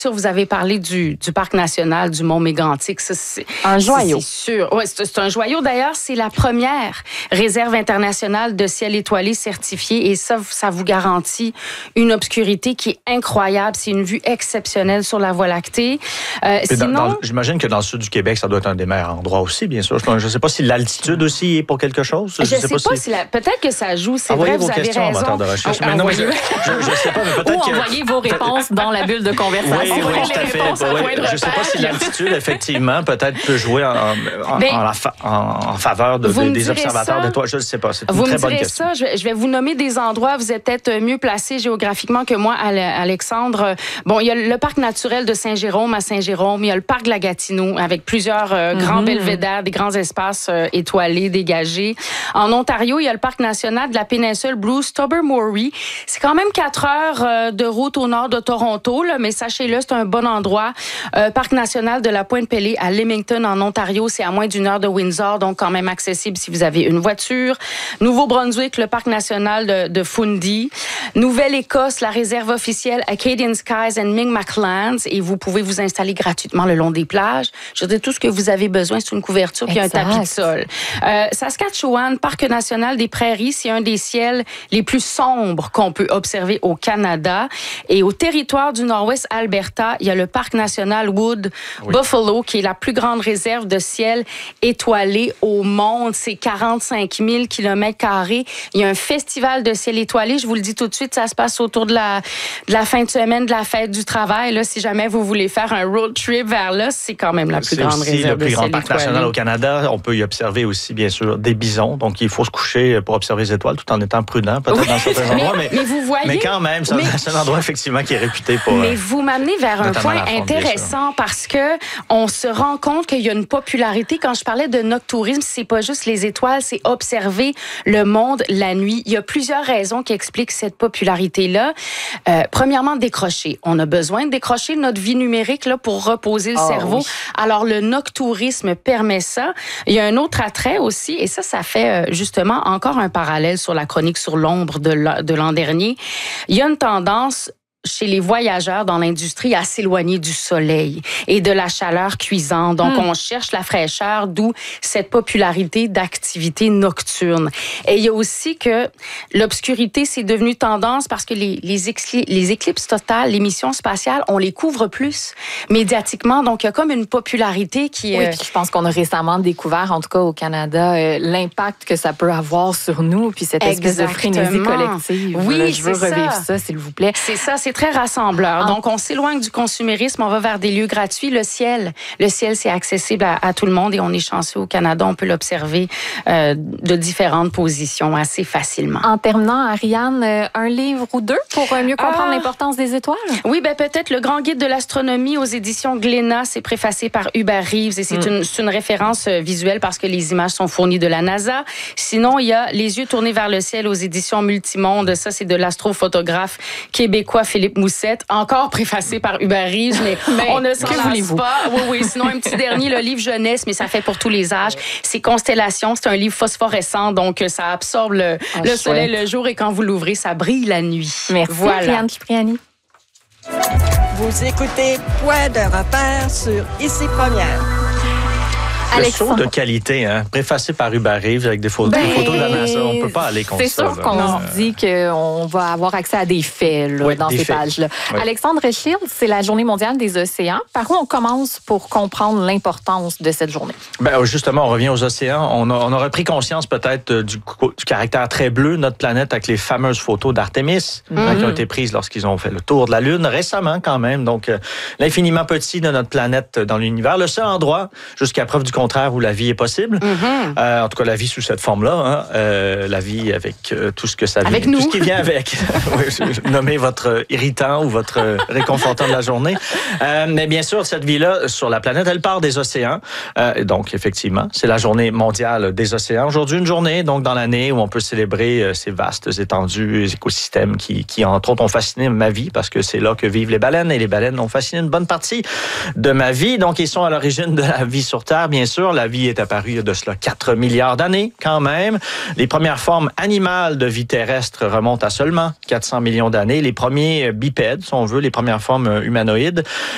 Vous avez parlé du parc national du Mont Mégantic. Ça, c'est un joyau. C'est sûr. Oui, c'est un joyau. D'ailleurs, c'est la première réserve internationale de ciel étoilé certifiée et ça vous garantit une obscurité qui est incroyable. C'est une vue exceptionnelle sur la Voie lactée. Sinon, j'imagine que dans le sud du Québec, ça doit être un des meilleurs endroits aussi, bien sûr. Je ne sais pas si l'altitude aussi est pour quelque chose. Je ne sais pas si peut-être que ça joue. C'est vrai, vous avez raison. Moteur de recherche. Mais non, je sais pas, mais peut-être ou envoyez vos réponses dans la bulle de conversation. Oui, tout à fait. Je ne sais pas si l'altitude, effectivement, peut-être peut jouer en faveur des observateurs d'étoiles. Je ne sais pas. C'est une très bonne question. Ça, je vais vous nommer des endroits. Vous êtes peut-être mieux placés géographiquement que moi, Alexandre. Bon, il y a le parc naturel de Saint-Jérôme à Saint-Jérôme. Il y a le parc de la Gatineau avec plusieurs grands belvédères, des grands espaces étoilés, dégagés. En Ontario, il y a le parc national de la péninsule Bruce Tobermory. C'est quand même 4 heures de route au nord de Toronto, là, mais sachez-le, c'est un bon endroit. Parc national de la Pointe-Pelée à Leamington, en Ontario, c'est à moins d'1 heure de Windsor, donc quand même accessible si vous avez une voiture. Nouveau-Brunswick, le parc national de Fundy. Nouvelle-Écosse, la réserve officielle Acadian Skies and Mi'kmaqlands, et vous pouvez vous installer gratuitement le long des plages. Je veux dire, tout ce que vous avez besoin, c'est une couverture puis un tapis de sol. Saskatchewan, parc national des Prairies, c'est un des ciels les plus sombres qu'on peut observer au Canada. Et au territoire du Nord-Ouest Alberta, il y a le parc national Wood Buffalo, qui est la plus grande réserve de ciel étoilé au monde. C'est 45 000 km². Il y a un festival de ciel étoilé. Je vous le dis tout de suite, ça se passe autour de la fin de semaine de la fête du travail. Là, si jamais vous voulez faire un road trip vers là, c'est quand même la plus grande réserve de ciel étoilé. C'est le plus grand parc national au Canada. On peut y observer aussi, bien sûr, des bisons. Donc, il faut se coucher pour observer les étoiles tout en étant prudent, peut-être dans certains endroits. Mais vous voyez... Mais quand même, c'est un endroit effectivement qui est réputé pour... Mais vous m'amenez vers un point intéressant parce que on se rend compte qu'il y a une popularité. Quand je parlais de noctourisme, c'est pas juste les étoiles, c'est observer le monde la nuit. Il y a plusieurs raisons qui expliquent cette popularité-là. Premièrement, décrocher. On a besoin de décrocher notre vie numérique là, pour reposer le cerveau. Oui. Alors, le noctourisme permet ça. Il y a un autre attrait aussi, et ça fait justement encore un parallèle sur la chronique sur l'ombre de l'an dernier. Il y a une tendance chez les voyageurs dans l'industrie à s'éloigner du soleil et de la chaleur cuisante. Donc, on cherche la fraîcheur, d'où cette popularité d'activités nocturnes. Et il y a aussi que l'obscurité, c'est devenu tendance parce que les éclipses totales, les missions spatiales, on les couvre plus médiatiquement. Donc, il y a comme une popularité qui... Oui, puis je pense qu'on a récemment découvert, en tout cas au Canada, l'impact que ça peut avoir sur nous, puis cette espèce de frénésie collective. Oui, là, je veux revivre ça, s'il vous plaît. C'est ça, c'est très rassembleur. Donc, on s'éloigne du consumérisme, on va vers des lieux gratuits. Le ciel, c'est accessible à tout le monde et on est chanceux au Canada. On peut l'observer de différentes positions assez facilement. En terminant, Ariane, un livre ou deux pour mieux comprendre l'importance des étoiles? Oui, peut-être Le Grand Guide de l'astronomie aux éditions Glénat. C'est préfacé par Hubert Reeves et c'est une référence visuelle parce que les images sont fournies de la NASA. Sinon, il y a Les yeux tournés vers le ciel aux éditions Multimonde. Ça, c'est de l'astrophotographe québécois Philippe Moussette, encore préfacé par Hubert Reeves, mais on ne s'en lasse pas. Oui. Sinon, un petit dernier, le livre jeunesse, mais ça fait pour tous les âges. C'est Constellation, c'est un livre phosphorescent, donc ça absorbe le soleil le jour et quand vous l'ouvrez, ça brille la nuit. Merci, Ariane Cipriani. Vous écoutez Point de repère sur Ici Première. Le show de qualité, préfacé par Hubert Reeves avec des photos de la NASA. On ne peut pas aller contre ça. C'est sûr qu'on se dit qu'on va avoir accès à des faits dans ces pages-là. Oui. Alexandre Shields, c'est la Journée mondiale des océans. Par où on commence pour comprendre l'importance de cette journée? Justement, on revient aux océans. On aurait pris conscience peut-être du caractère très bleu de notre planète avec les fameuses photos d'Artémis qui ont été prises lorsqu'ils ont fait le tour de la Lune récemment quand même. Donc, l'infiniment petit de notre planète dans l'univers. Le seul endroit, jusqu'à preuve du contraire, où la vie est possible. En tout cas, la vie sous cette forme-là. La vie avec tout ce que ça vient. Tout ce qui vient avec. Nommez votre irritant ou votre réconfortant de la journée. Mais bien sûr, cette vie-là sur la planète, elle part des océans. Donc, effectivement, c'est la journée mondiale des océans. Aujourd'hui, une journée donc dans l'année où on peut célébrer ces vastes étendues, écosystèmes qui, entre autres, ont fasciné ma vie parce que c'est là que vivent les baleines et les baleines ont fasciné une bonne partie de ma vie. Donc, ils sont à l'origine de la vie sur Terre, bien sûr. La vie est apparue il y a de cela 4 milliards d'années, quand même. Les premières formes animales de vie terrestre remontent à seulement 400 millions d'années. Les premiers bipèdes, si on veut, les premières formes humanoïdes.